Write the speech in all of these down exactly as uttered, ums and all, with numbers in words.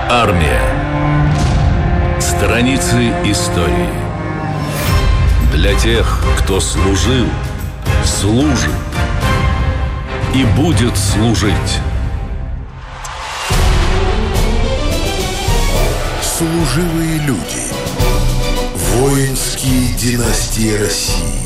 Армия. Страницы истории. Для тех, кто служил, служит и будет служить. Служивые люди. Воинские династии России.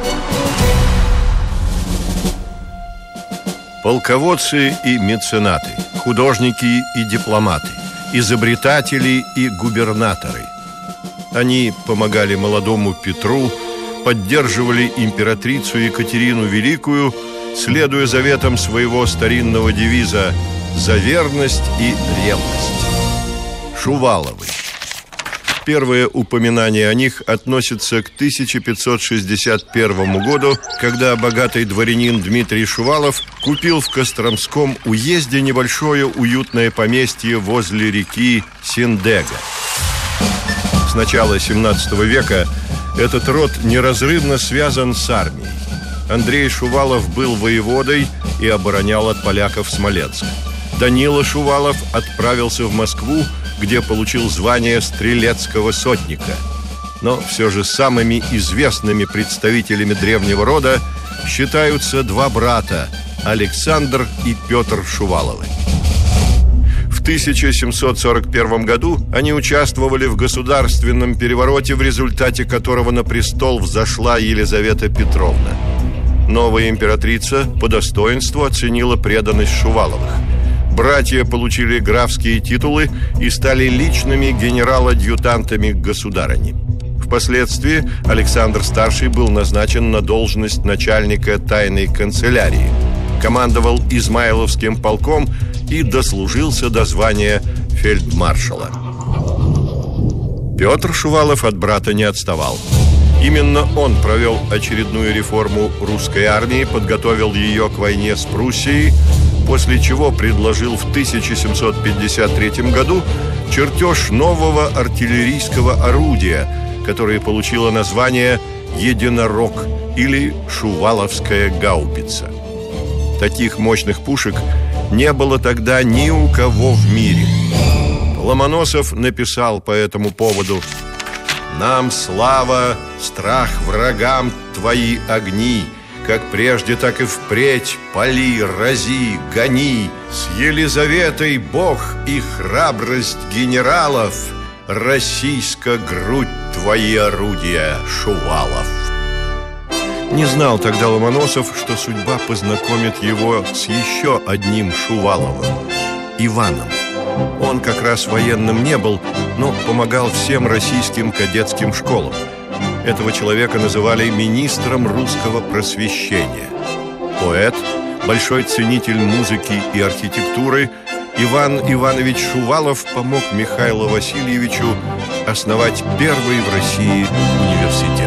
Полководцы и меценаты, художники и дипломаты, изобретатели и губернаторы. Они помогали молодому Петру, поддерживали императрицу Екатерину Великую, следуя заветам своего старинного девиза «За верность и ревность». Шуваловы. Первое упоминание о них относится к тысяча пятьсот шестьдесят первому году, когда богатый дворянин Дмитрий Шувалов купил в Костромском уезде небольшое уютное поместье возле реки Синдега. С начала семнадцатого века этот род неразрывно связан с армией. Андрей Шувалов был воеводой и оборонял от поляков Смоленск. Данила Шувалов отправился в Москву, где получил звание стрелецкого сотника. Но все же самыми известными представителями древнего рода считаются два брата – Александр и Петр Шуваловы. В тысяча семьсот сорок первом году они участвовали в государственном перевороте, в результате которого на престол взошла Елизавета Петровна. Новая императрица по достоинству оценила преданность Шуваловых. Братья получили графские титулы и стали личными генерал-адъютантами государыни. Впоследствии Александр-старший был назначен на должность начальника тайной канцелярии, командовал Измайловским полком и дослужился до звания фельдмаршала. Петр Шувалов от брата не отставал. Именно он провел очередную реформу русской армии, подготовил ее к войне с Пруссией, после чего предложил в тысяча семьсот пятьдесят третьем году чертеж нового артиллерийского орудия, которое получило название «Единорог» или «Шуваловская гаубица». Таких мощных пушек не было тогда ни у кого в мире. Ломоносов написал по этому поводу: «Нам слава, страх врагам твои огни, как прежде, так и впредь пали, рази, гони. С Елизаветой Бог и храбрость генералов, российска грудь твои орудия, Шувалов». Не знал тогда Ломоносов, что судьба познакомит его с еще одним Шуваловым – Иваном. Он как раз военным не был, но помогал всем российским кадетским школам. Этого человека называли министром русского просвещения. Поэт, большой ценитель музыки и архитектуры, Иван Иванович Шувалов помог Михаилу Васильевичу основать первый в России университет.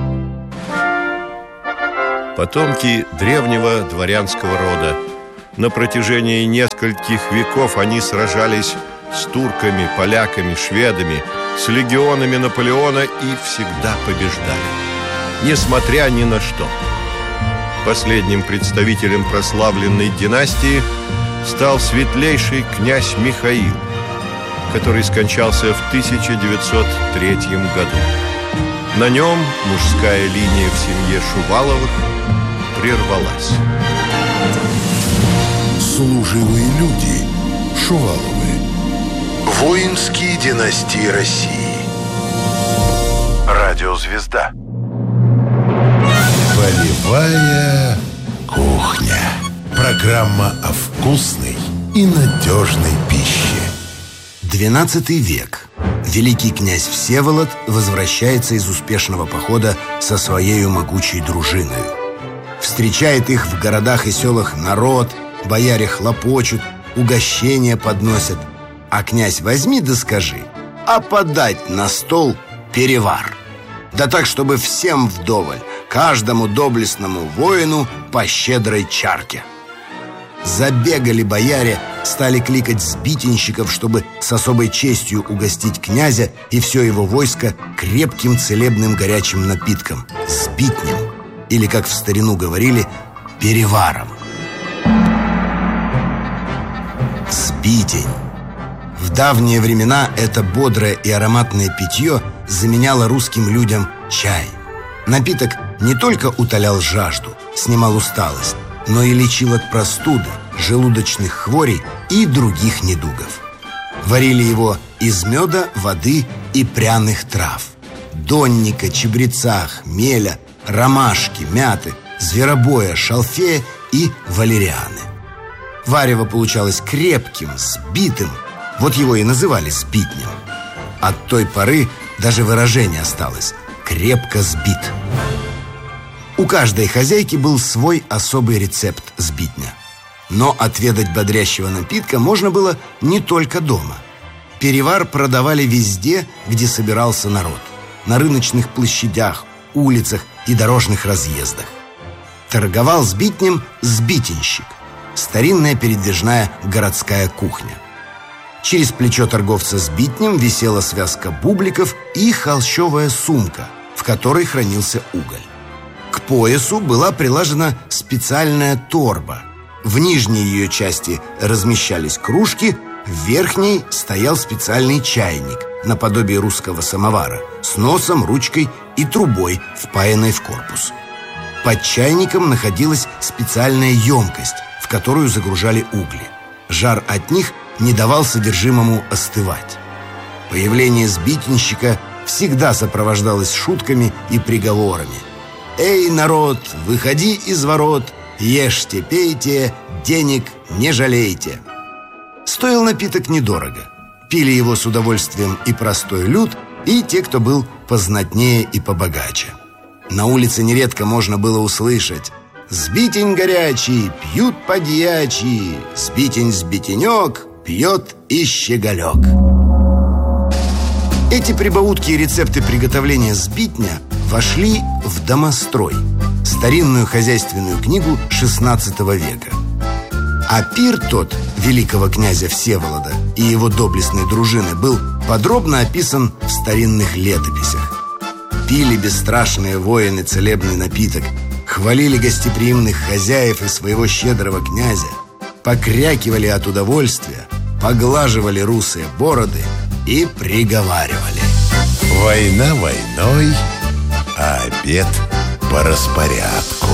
Потомки древнего дворянского рода. На протяжении нескольких веков они сражались с турками, поляками, шведами, с легионами Наполеона и всегда побеждали, несмотря ни на что. Последним представителем прославленной династии стал светлейший князь Михаил, который скончался в тысяча девятьсот третьем году. На нем мужская линия в семье Шуваловых прервалась. Служивые люди. Шуваловы. Воинские династии России. Радиозвезда. Полевая кухня. Программа о вкусной и надежной пище. двенадцатый век. Великий князь Всеволод возвращается из успешного похода со своей могучей дружиной. Встречает их в городах и селах народ, бояре хлопочут, угощения подносят. А князь возьми да скажи, а подать на стол перевар. Да так, чтобы всем вдоволь, каждому доблестному воину по щедрой чарке. Забегали бояре, стали кликать сбитенщиков, чтобы с особой честью угостить князя и все его войско крепким целебным горячим напитком – сбитнем, или, как в старину говорили, переваром. Сбитень. В давние времена это бодрое и ароматное питье заменяло русским людям чай. Напиток не только утолял жажду, снимал усталость, но и лечил от простуды, желудочных хворей и других недугов. Варили его из меда, воды и пряных трав: донника, чабреца, хмеля, ромашки, мяты, зверобоя, шалфея и валерианы. Варево получалось крепким, сбитым, вот его и называли сбитнем. От той поры даже выражение осталось: крепко сбит. У каждой хозяйки был свой особый рецепт сбитня. Но отведать бодрящего напитка можно было не только дома. Перевар продавали везде, где собирался народ: на рыночных площадях, улицах и дорожных разъездах. Торговал сбитнем сбитенщик, старинная передвижная городская кухня. Через плечо торговца сбитнем висела связка бубликов и холщовая сумка, в которой хранился уголь. К поясу была прилажена специальная торба. В нижней ее части размещались кружки, в верхней стоял специальный чайник, наподобие русского самовара, с носом, ручкой и трубой, впаянной в корпус. Под чайником находилась специальная емкость, в которую загружали угли. Жар от них не давал содержимому остывать. Появление сбитенщика всегда сопровождалось шутками и приговорами: «Эй, народ, выходи из ворот, ешьте, пейте, денег не жалейте». Стоил напиток недорого. Пили его с удовольствием и простой люд, и те, кто был познатнее и побогаче. На улице нередко можно было услышать: «Сбитень горячий, пьют подьячий, сбитень-сбитенек, пьет и щеголек». Эти прибаутки и рецепты приготовления сбитня вошли в «Домострой», старинную хозяйственную книгу шестнадцатого века. А пир тот великого князя Всеволода и его доблестной дружины был подробно описан в старинных летописях. Пили бесстрашные воины целебный напиток, хвалили гостеприимных хозяев и своего щедрого князя, покрякивали от удовольствия, поглаживали русые бороды и приговаривали: Война войной, а обед по распорядку.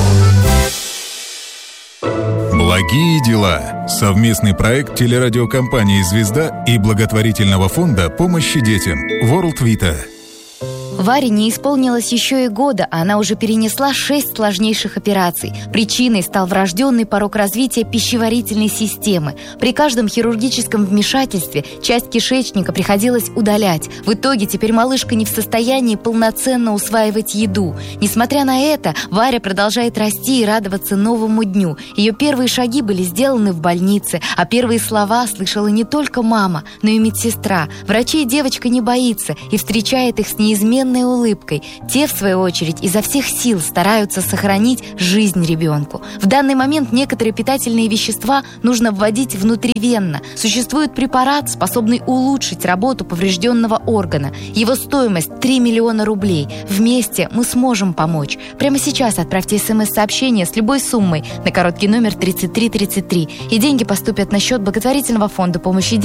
Благие дела. Совместный проект телерадиокомпании «Звезда» и благотворительного фонда помощи детям World Vita. Варе не исполнилось еще и года, а она уже перенесла шесть сложнейших операций. Причиной стал врожденный порок развития пищеварительной системы. При каждом хирургическом вмешательстве часть кишечника приходилось удалять. В итоге теперь малышка не в состоянии полноценно усваивать еду. Несмотря на это, Варя продолжает расти и радоваться новому дню. Ее первые шаги были сделаны в больнице, а первые слова слышала не только мама, но и медсестра. Врачей девочка не боится и встречает их с неизменной улыбкой. Те, в свою очередь, изо всех сил стараются сохранить жизнь ребенку. В данный момент некоторые питательные вещества нужно вводить внутривенно. Существует препарат, способный улучшить работу поврежденного органа. Его стоимость три миллиона рублей. Вместе мы сможем помочь. Прямо сейчас отправьте смс-сообщение с любой суммой на короткий номер тридцать три тридцать три, и деньги поступят на счет благотворительного фонда помощи детям